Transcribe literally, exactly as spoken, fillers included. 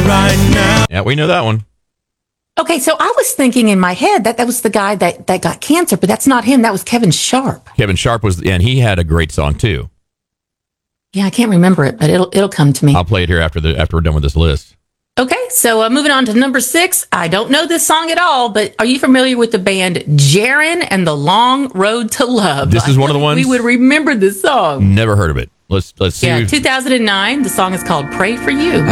right now. Yeah, we know that one. Okay, so I was thinking in my head that that was the guy that, that got cancer, but that's not him. That was Kevin Sharp. Kevin Sharp was, and he had a great song too. Yeah, I can't remember it, but it'll it'll come to me. I'll play it here after the after we're done with this list. Okay, so uh, moving on to number six. I don't know this song at all, but are you familiar with the band Jaron and the Long Road to Love? This is one of the ones we would remember this song. Never heard of it. Let's let's see. Yeah, two thousand nine. The song is called "Pray for You."